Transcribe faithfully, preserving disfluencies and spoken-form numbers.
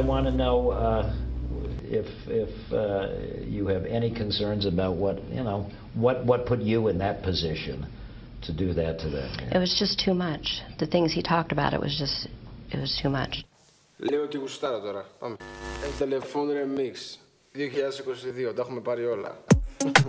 want to know uh, if if uh, you have any concerns about what you know what what put you in that position to do that to them. Yeah. It was just too much. The things he talked about, it was just, it was too much. Λέω ότι γουστάρω τώρα. Πάμε. El Telephone Remix δύο χιλιάδες είκοσι δύο. Τα έχουμε πάρει όλα.